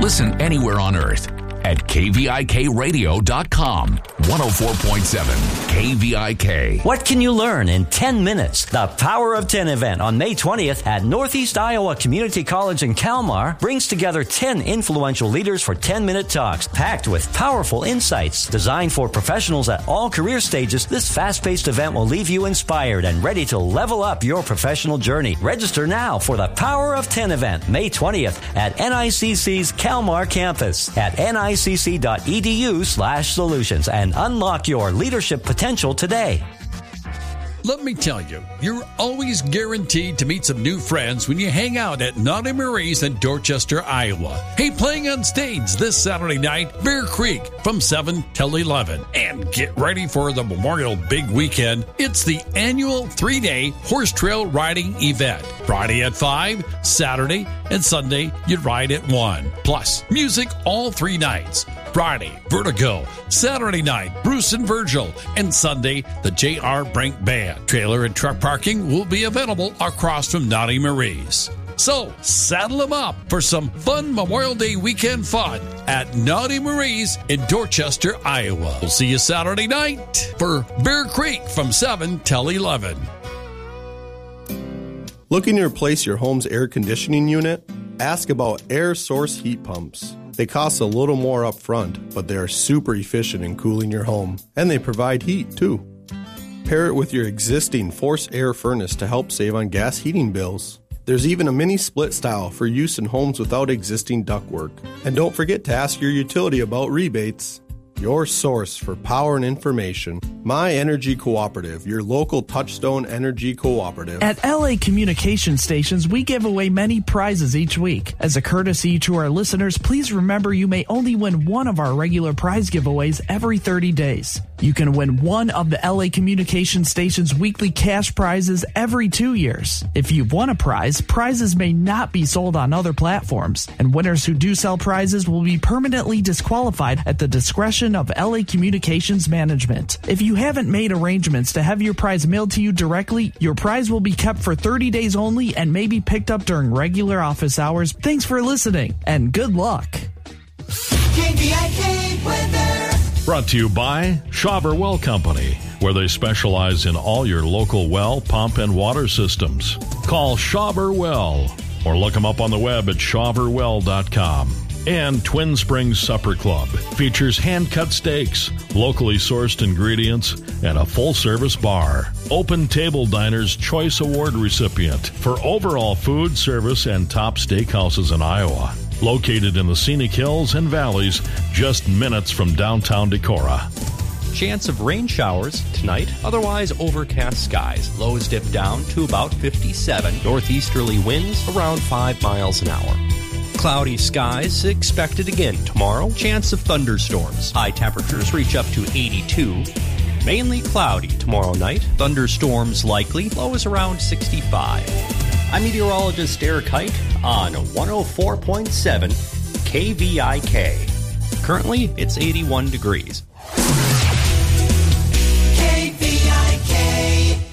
Listen anywhere on earth at kvikradio.com. 104.7 KVIK. What can you learn in 10 minutes? The Power of 10 event on May 20th at Northeast Iowa Community College in Kalmar brings together 10 influential leaders for 10-minute talks packed with powerful insights. Designed for professionals at all career stages, this fast-paced event will leave you inspired and ready to level up your professional journey. Register now for the Power of 10 event, May 20th at NICC's Kalmar campus at nicc.edu/solutions and unlock your leadership potential today. Let me tell you, you're always guaranteed to meet some new friends when you hang out at Naughty Marie's in Dorchester, Iowa. Hey, playing on stage this Saturday night, Bear Creek from 7 till 11. And get ready for the Memorial Big Weekend. It's the annual 3-day horse trail riding event. Friday at 5, Saturday and Sunday you ride at 1. Plus, music all 3 nights. Friday, Vertigo. Saturday night, Bruce and Virgil. And Sunday, the J.R. Brink Band. Trailer and truck parking will be available across from Naughty Marie's. So, saddle them up for some fun Memorial Day weekend fun at Naughty Marie's in Dorchester, Iowa. We'll see you Saturday night for Bear Creek from 7 till 11. Looking to replace your home's air conditioning unit? Ask about Air Source heat pumps. They cost a little more up front, but they are super efficient in cooling your home, and they provide heat, too. Pair it with your existing forced air furnace to help save on gas heating bills. There's even a mini split style for use in homes without existing ductwork. And don't forget to ask your utility about rebates. Your source for power and information. My Energy Cooperative, your local Touchstone Energy Cooperative. At LA Communication Stations, we give away many prizes each week. As a courtesy to our listeners, please remember you may only win one of our regular prize giveaways every 30 days. You can win one of the LA Communication Station's weekly cash prizes every 2 years. If you've won a prize, prizes may not be sold on other platforms, and winners who do sell prizes will be permanently disqualified at the discretion of LA Communications Management. If you haven't made arrangements to have your prize mailed to you directly, your prize will be kept for 30 days only and may be picked up during regular office hours. Thanks for listening, and good luck. KVIK weather. Brought to you by Shawver Well Company, where they specialize in all your local well, pump, and water systems. Call Shawver Well or look them up on the web at shawverwell.com. And Twin Springs Supper Club features hand-cut steaks, locally sourced ingredients, and a full-service bar. Open Table Diner's Choice Award recipient for overall food, service, and top steakhouses in Iowa. Located in the scenic hills and valleys, just minutes from downtown Decorah. Chance of rain showers tonight, otherwise overcast skies. Lows dip down to about 57. Northeasterly winds around 5 miles an hour. Cloudy skies expected again tomorrow. Chance of thunderstorms. High temperatures reach up to 82. Mainly cloudy tomorrow night. Thunderstorms likely. Lows around 65. I'm meteorologist Eric Hike on 104.7 KVIK. Currently, it's 81 degrees. KVIK.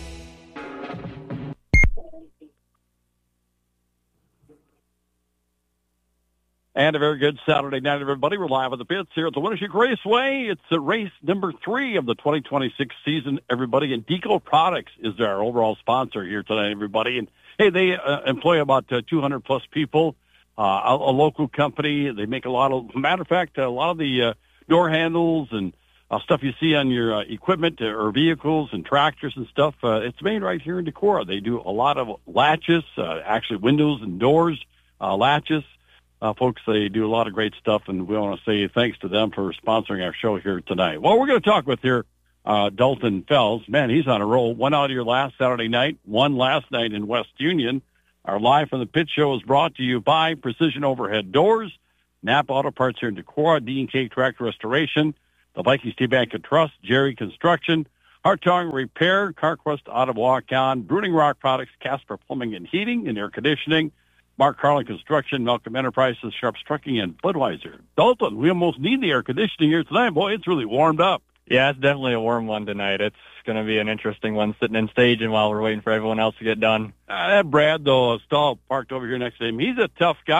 And a very good Saturday night, everybody. We're live at the pits here at the Winnebago Raceway. It's race number 3 of the 2026 season, everybody. And Deco Products is our overall sponsor here tonight, everybody. And hey, they employ about 200-plus people, a local company. They make a lot of, matter of fact, a lot of the door handles and stuff you see on your equipment or vehicles and tractors and stuff. It's made right here in Decorah. They do a lot of latches, actually windows and doors, latches. Folks, they do a lot of great stuff, and we want to say thanks to them for sponsoring our show here tonight. Well, we're going to talk with here Dalton Fells. Man, he's on a roll. One out here last Saturday night, one last night in West Union. Our Live from the Pit show is brought to you by Precision Overhead Doors, Napa Auto Parts here in Decorah, D&K Tractor Restoration, the Vikings State Bank and Trust, Jerry Construction, Hartong Repair, CarQuest Auto Walk-On, Bruning Rock Products, Casper Plumbing and Heating and Air Conditioning, Mark Carlin Construction, Malcolm Enterprises, Sharps Trucking, and Budweiser. Dalton, we almost need the air conditioning here tonight. Boy, it's really warmed up. Yeah, it's definitely a warm one tonight. It's going to be an interesting one sitting in staging while we're waiting for everyone else to get done. That Brad, though, Stahl parked over here next to him, he's a tough guy.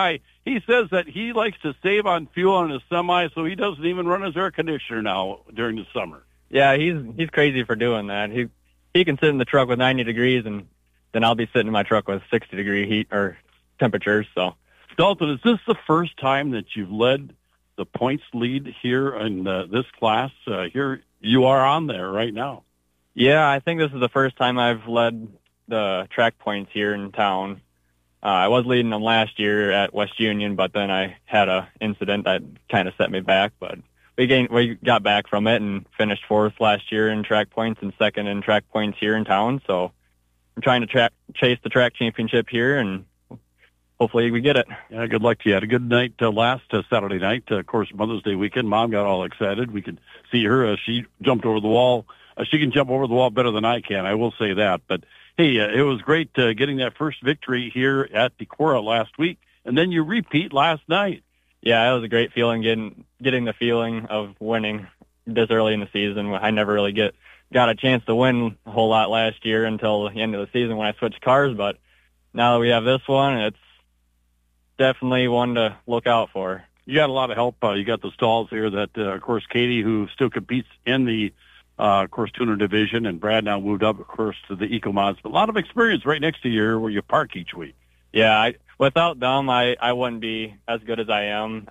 he says that he likes to save on fuel on his semi, so he doesn't even run his air conditioner now during the summer. Yeah, he's crazy for doing that. He can sit in the truck with 90 degrees, and then I'll be sitting in my truck with 60-degree heat or temperatures. So, Dalton, is this the first time that you've led the points lead here in this class? Here you are on there right now. Yeah, I think this is the first time I've led the track points here in town. I was leading them last year at West Union, but then I had an incident that kind of set me back. But we got back from it and finished 4th last year in track points and 2nd in track points here in town. So I'm trying to chase the track championship here, and hopefully we get it. Yeah, good luck to you. Had a good night last Saturday night. Of course, Mother's Day weekend. Mom got all excited. We could see her. She jumped over the wall. She can jump over the wall better than I can, I will say that. But, hey, it was great getting that first victory here at Decorah last week, and then you repeat last night. Yeah, it was a great feeling getting the feeling of winning this early in the season. I never really got a chance to win a whole lot last year until the end of the season when I switched cars, but now that we have this one, it's definitely one to look out for. You got a lot of help. You got the stalls here that, of course, Katie, who still competes in the of course, tuner division, and Brad now moved up, of course, to the EcoMods. But a lot of experience right next to you where you park each week. Yeah, without them, I wouldn't be as good as I am.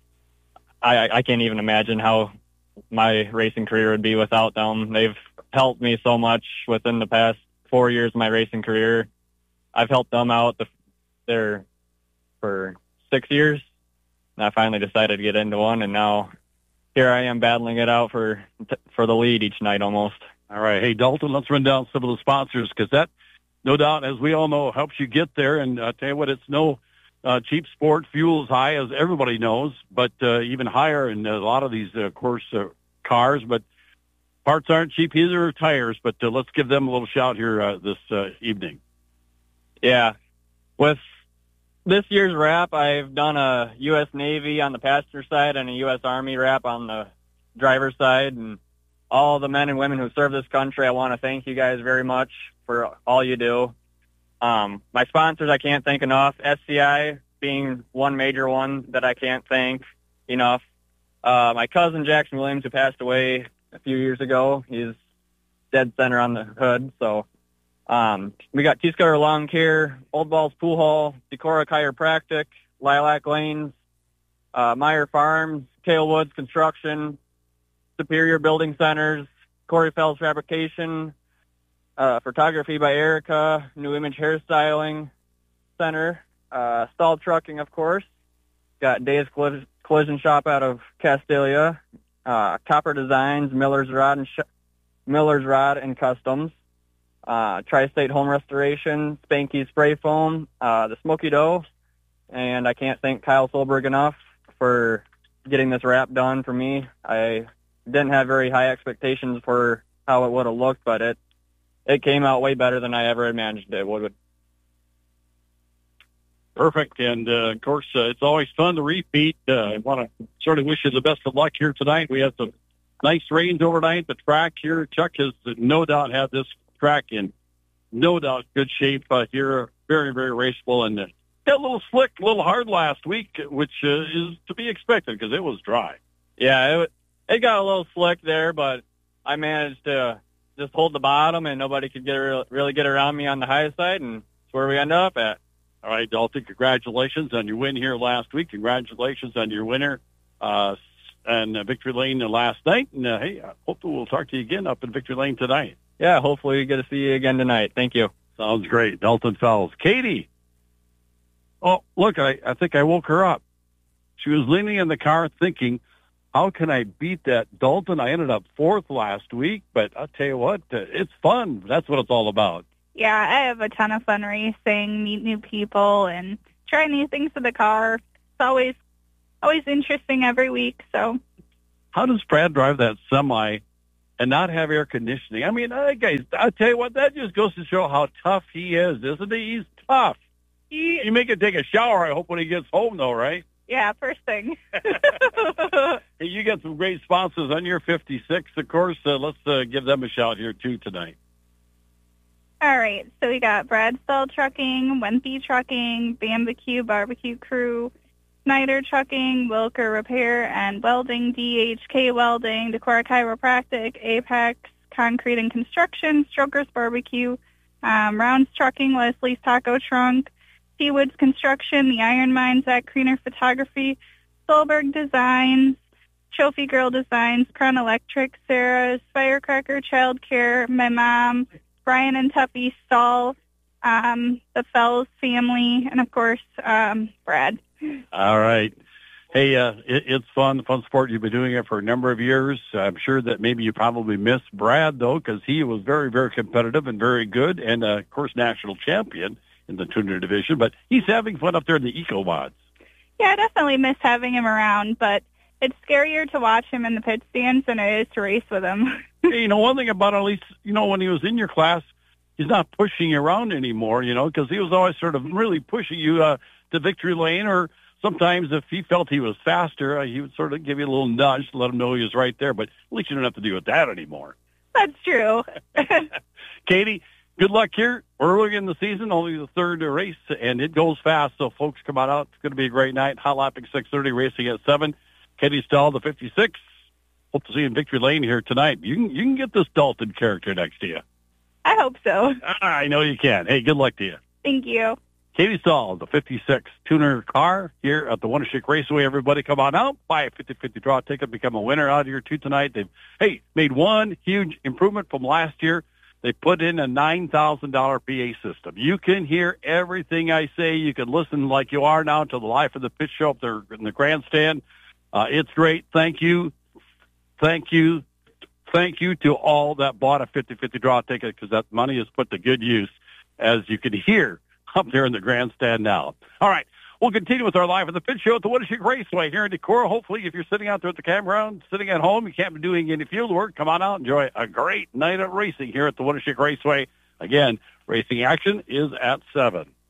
I can't even imagine how my racing career would be without them. They've helped me so much within the past 4 years of my racing career. I've helped them out there for 6 years, and I finally decided to get into one, and now here I am battling it out for the lead each night almost. All right. Hey, Dalton, let's run down some of the sponsors, because that, no doubt, as we all know, helps you get there. And I tell you what, it's no cheap sport. Fuel is high, as everybody knows, but even higher in a lot of these, of course, cars. But parts aren't cheap either, or tires. But let's give them a little shout here this evening. Yeah. With this year's wrap, I've done a U.S. Navy on the passenger side and a U.S. Army wrap on the driver's side. And all the men and women who serve this country, I want to thank you guys very much for all you do. My sponsors, I can't thank enough. SCI being one major one that I can't thank enough. My cousin, Jackson Williams, who passed away a few years ago, he's dead center on the hood. So we got T-Scutter Lawn Care, Old Balls Pool Hall, Decorah Chiropractic, Lilac Lanes, Meyer Farms, Kale Woods Construction, Superior Building Centers, Corey Fells Fabrication, Photography by Erica, New Image Hairstyling Center, Stall Trucking, of course. Got Dave's Collision Shop out of Castilia, Copper Designs, Miller's Rod and Customs, Tri-State Home Restoration, Spanky Spray Foam, the Smoky Dough, and I can't thank Kyle Solberg enough for getting this wrap done for me. I didn't have very high expectations for how it would have looked, but it came out way better than I ever imagined it would. Perfect. And, of course, it's always fun to repeat. I want to sort of wish you the best of luck here tonight. We had some nice rains overnight. The track here, Chuck has no doubt had this track in no doubt good shape here. Very, very raceable. And got a little slick, a little hard last week, which is to be expected because it was dry. Yeah, it got a little slick there, but I managed to just hold the bottom, and nobody could really get around me on the high side, and that's where we end up at. All right, Dalton, congratulations on your win here last week. Congratulations on your winner and Victory Lane last night. And, hey, hopefully we'll talk to you again up in Victory Lane tonight. Yeah, hopefully we get to see you again tonight. Thank you. Sounds great. Dalton Fells. Katie. Oh, look, I think I woke her up. She was leaning in the car thinking, how can I beat that Dalton? I ended up 4th last week, but I'll tell you what, it's fun. That's what it's all about. Yeah, I have a ton of fun racing, meet new people, and try new things with the car. It's always interesting every week. So, how does Brad drive that semi and not have air conditioning? I mean, guys, I'll tell you what, that just goes to show how tough he is, isn't he? He's tough. You make him take a shower, I hope, when he gets home, though, right? Yeah, first thing. Hey, you got some great sponsors on your 56, of course. Let's give them a shout here, too, tonight. All right, so we got Bradstall Trucking, Wenthy Trucking, Barbecue Crew, Snyder Trucking, Wilker Repair and Welding, DHK Welding, Decorah Chiropractic, Apex Concrete and Construction, Strokers Barbecue, Rounds Trucking, Leslie's Taco Trunk, Seawoods Construction, The Iron Mine, Zach Kriener Photography, Solberg Designs, Trophy Girl Designs, Crown Electric, Sarah's Firecracker Child Care, my mom, Brian and Tuppy Stahl, the Fells family, and of course, Brad. All right. Hey, it's fun sport. You've been doing it for a number of years. I'm sure that maybe you probably miss Brad, though, because he was very, very competitive and very good, and, of course, national champion in the tuner division. But he's having fun up there in the Eco Mods. Yeah, I definitely miss having him around, but it's scarier to watch him in the pit stands than it is to race with him. Hey, one thing about at least, when he was in your class, he's not pushing you around anymore, because he was always sort of really pushing you to victory lane, or sometimes if he felt he was faster, he would sort of give you a little nudge to let him know he was right there, but at least you don't have to deal with that anymore. That's true. Katie, good luck here early in the season, only the third race, and it goes fast, so folks come on out. It's going to be a great night. Hot lapping 6:30, racing at 7. Katie Stahl, the 56. Hope to see you in Victory Lane here tonight. You can get this Dalton character next to you. I hope so. I know you can. Hey, good luck to you. Thank you. Katie Stahl, the 56 tuner car here at the Winneshiek Raceway. Everybody come on out, buy a 50-50 draw ticket, become a winner out here too tonight. They've, made one huge improvement from last year. They put in a $9,000 PA system. You can hear everything I say. You can listen like you are now to the Life of the Pit Show up there in the grandstand. It's great. Thank you. Thank you. Thank you to all that bought a 50-50 draw ticket, because that money is put to good use, as you can hear up there in the grandstand now. All right. We'll continue with our Live at the Pit Show at the Winneshiek Raceway here in Decorah. Hopefully, if you're sitting out there at the campground, sitting at home, you can't be doing any field work, come on out and enjoy a great night of racing here at the Winneshiek Raceway. Again, racing action is at 7.